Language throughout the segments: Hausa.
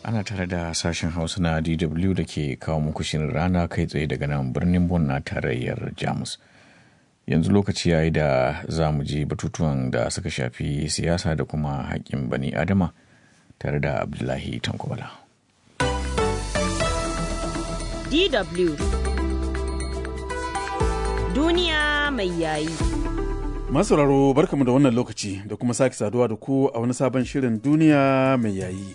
Ana tare da sashen Hausa na DW da ke kawo muku shirin rana kai tsaye daga nan birnin Bonn na tarayyar Jamus. Yanzu lokaci yayi da za mu ji batutuwan da suka shafi siyasa da kuma haƙƙin bani Adama tare da Abdullahi Tankobala. DW Duniya mai yayi. Masauraro barkamu da wannan lokaci da kuma sake saduwa da ku a wani sabon shirin Duniya mai yayi.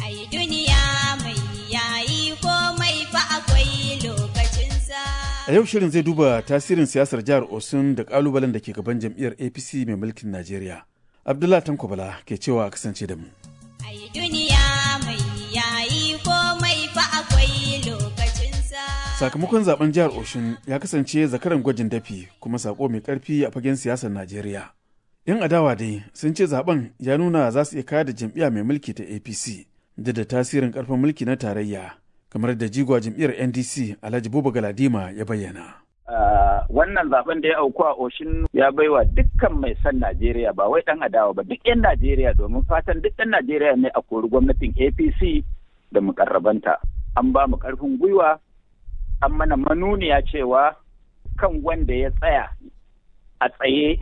A yau shirin zai duba tasirin siyasar jihar Osun da kalubalen da ke gaban jam'iyyar APC mai mulkin Najeriya. Abdullahi Tankobala ke cewa a kasance da mu. Sakamakon zaben jihar Osun ya kasance zakaran gwajin dafi kuma sako mai karfi a fagen siyasar Najeriya. 'Yan adawa dai sun ce zaben ya nuna za su iya kayar da jam'iyya mai mulki ta APC da tasirin karfin mulki na tarayya. Kamar da jigwa jam'iyyar NDC Alhaji Buba Galadima ya bayyana. Wannan zaben da ya auku a Oshin ya baiwa dukkan mai son Najeriya ba wai dan adawa ba duk 'yan Najeriya domin fatan duk ɗan Najeriya ne a kori gwamnatin APC da mukarrabanta. An ba mu karfin gwiwa, an mana manuniya cewa kan wanda ya tsaya a tsaye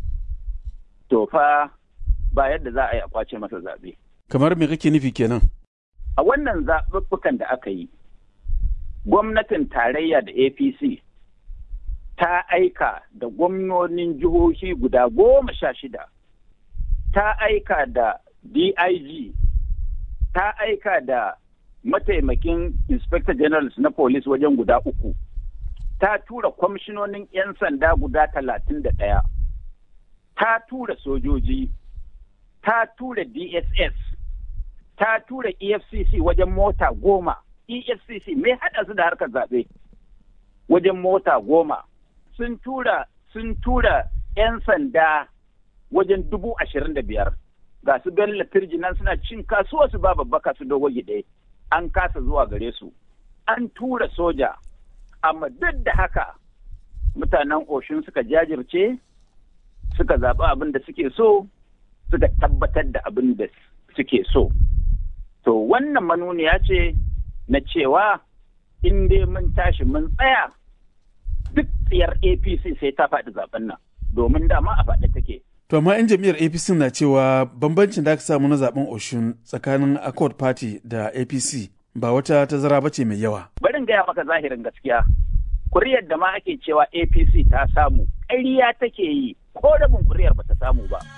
to fa ba yadda za a yi a kwace masa zaɓe. Kamar me kake nufi kenan? A wannan zaɓuɓɓukan da aka yi, gwamnatin tarayya da APC ta aika da gwamnonin jihohi guda 16, ta aika da DIG, ta aika da mataimakin Inspector Generals na Police wajen guda 3, ta tura kwamishinonin 'yan sanda guda 31, ta tura sojoji, ta tura DSS, ta tura EFCC wajen mota 10. EFCC mai haɗa su da harkar zaɓe wajen mota 10. Sun tura 'yan sanda wajen 25,000. Ga su Bello Turji nan suna cin kasuwa su ba babbaka su dogo gide. An kasa zuwa gare su. An tura soja. Amma duk da haka mutanen Oshun suka jajirce, suka zaɓi abin da suke so, suka tabbatar da abin da suke so. To wannan manuniya ce na cewa in dai mun tashi mun tsaya duk tsiyar APC sai ta faɗi zaben nan domin dama a faɗi take. To amma 'yan jam'iyyar APC na cewa bambancin da aka samu na zaben Oshun tsakanin Accord Party da APC ba wata tazara bace mai yawa. Barin gaya maka zahirin gaskiya. Kuriyar da ma ake cewa APC ta samu ƙarya take yi ko rabin kuriyar ba ta samu ba.